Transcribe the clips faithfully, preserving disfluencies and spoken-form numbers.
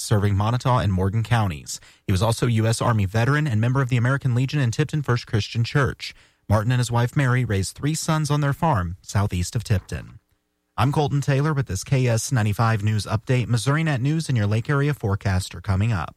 serving Montauk and Morgan counties. He was also a U S. Army veteran and member of the American Legion and Tipton First Christian Church. Martin and his wife Mary raised three sons on their farm southeast of Tipton. I'm Colton Taylor with this K S ninety-five News Update. MissouriNet News and your Lake Area forecast are coming up.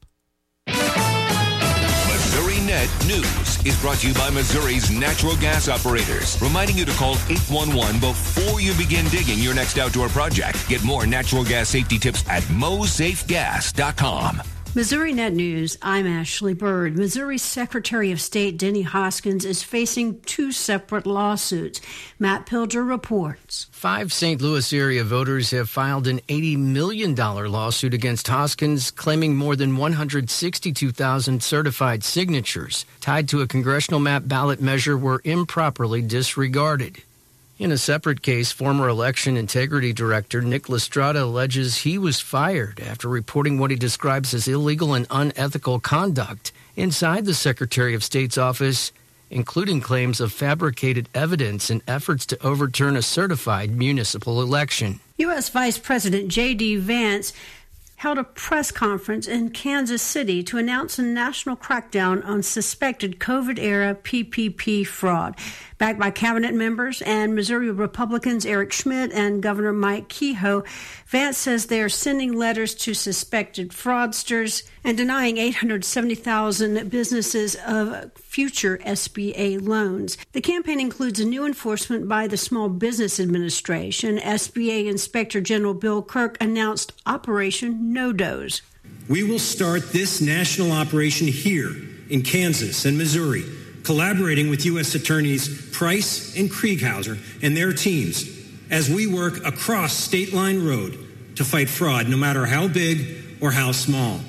MissouriNet News is brought to you by Missouri's natural gas operators, reminding you to call eight one one before you begin digging your next outdoor project. Get more natural gas safety tips at mosafe gas dot com. MissouriNet News, I'm Ashley Bird. Missouri Secretary of State Denny Hoskins is facing two separate lawsuits. Matt Pilger reports. Five Saint Louis area voters have filed an eighty million dollars lawsuit against Hoskins, claiming more than one hundred sixty-two thousand certified signatures tied to a congressional map ballot measure were improperly disregarded. In a separate case, former Election Integrity Director Nick Lestrada alleges he was fired after reporting what he describes as illegal and unethical conduct inside the Secretary of State's office, including claims of fabricated evidence and efforts to overturn a certified municipal election. U S. Vice President J D. Vance held a press conference in Kansas City to announce a national crackdown on suspected COVID-era P P P fraud. Backed by cabinet members and Missouri Republicans Eric Schmidt and Governor Mike Kehoe, Vance says they are sending letters to suspected fraudsters and denying eight hundred seventy thousand businesses of future S B A loans. The campaign includes a new enforcement by the Small Business Administration. S B A Inspector General Bill Kirk announced Operation No-Dose. We will start this national operation here in Kansas and Missouri, collaborating with U S. Attorneys Price and Krieghauser and their teams as we work across State Line Road to fight fraud, no matter how big or how small.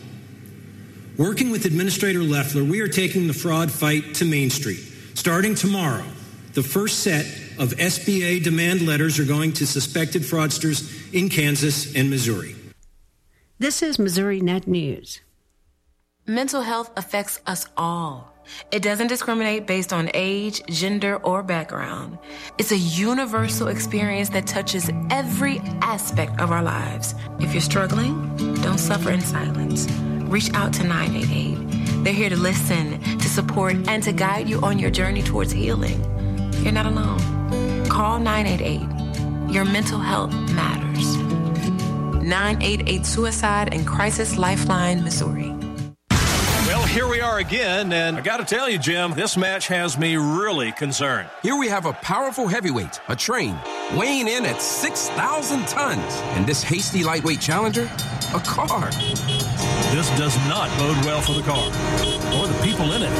Working with Administrator Loeffler, we are taking the fraud fight to Main Street. Starting tomorrow, the first set of S B A demand letters are going to suspected fraudsters in Kansas and Missouri. This is MissouriNet News. Mental health affects us all. It doesn't discriminate based on age, gender, or background. It's a universal experience that touches every aspect of our lives. If you're struggling, don't suffer in silence. Reach out to nine eight eight. They're here to listen, to support, and to guide you on your journey towards healing. You're not alone. Call nine eight eight. Your mental health matters. nine eight eight Suicide and Crisis Lifeline, Missouri. Well, here we are again, and I got to tell you, Jim, this match has me really concerned. Here we have a powerful heavyweight, a train, weighing in at six thousand tons. And this hasty lightweight challenger, a car. This does not bode well for the car or the people in it.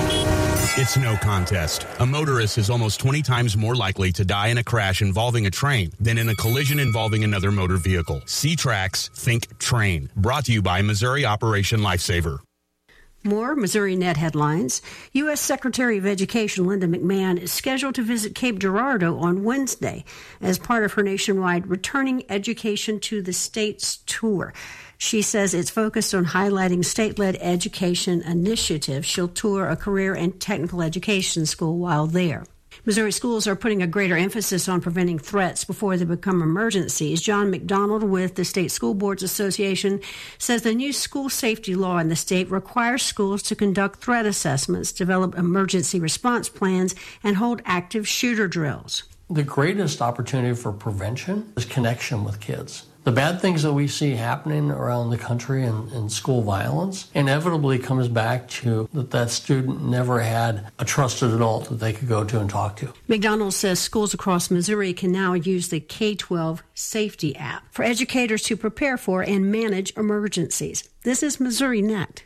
It's no contest. A motorist is almost twenty times more likely to die in a crash involving a train than in a collision involving another motor vehicle. C-Trax, think train. Brought to you by Missouri Operation Lifesaver. More MissouriNet headlines. U S. Secretary of Education Linda McMahon is scheduled to visit Cape Girardeau on Wednesday as part of her nationwide Returning Education to the States tour. She says it's focused on highlighting state-led education initiatives. She'll tour a career and technical education school while there. Missouri schools are putting a greater emphasis on preventing threats before they become emergencies. John McDonald with the State School Boards Association says the new school safety law in the state requires schools to conduct threat assessments, develop emergency response plans, and hold active shooter drills. The greatest opportunity for prevention is connection with kids. The bad things that we see happening around the country in, in school violence inevitably comes back to that that student never had a trusted adult that they could go to and talk to. McDonald says schools across Missouri can now use the K twelve Safety app for educators to prepare for and manage emergencies. This is MissouriNet.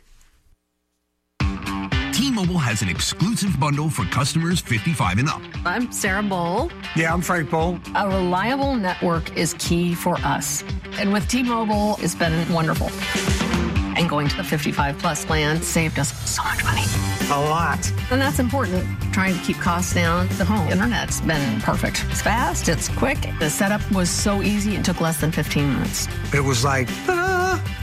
T-Mobile has an exclusive bundle for customers fifty-five and up. I'm Sarah Bowl. Yeah, I'm Frank Bowl. A reliable network is key for us. And with T-Mobile, it's been wonderful. And going to the fifty-five plus plan saved us so much money. A lot. And that's important. Trying to keep costs down. The home internet's been perfect. It's fast, it's quick. The setup was so easy, it took less than fifteen minutes. It was like, ah.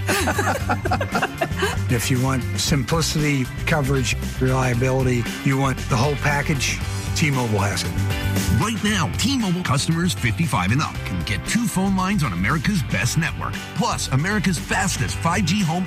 If you want simplicity, coverage, reliability, you want the whole package, T-Mobile has it. Right now, T-Mobile customers fifty-five and up can get two phone lines on America's best network, plus America's fastest five G home